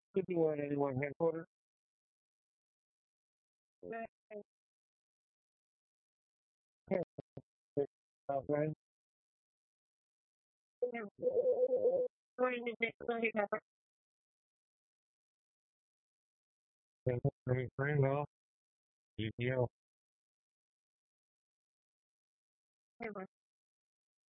Could you want anyone headquarters? Right? Friend off, UPL.